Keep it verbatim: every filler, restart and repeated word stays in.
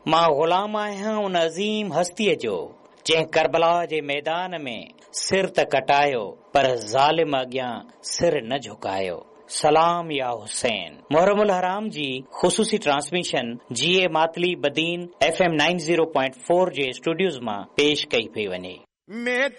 मां ग़ुलाम आहियां उन अज़ीम हस्तीअ जो जंहिं करबला जे मैदान में सिर त कटायो पर ज़ालिम अॻियां सिर न झुकायो। सलाम या हुसैन। मुहर्रमुल हराम जी ख़ुसूसी ट्रांसमिशन जी ए Matali Badin F M nine zero point four जे स्टूडियोज़ मां पेश कई पई वञे।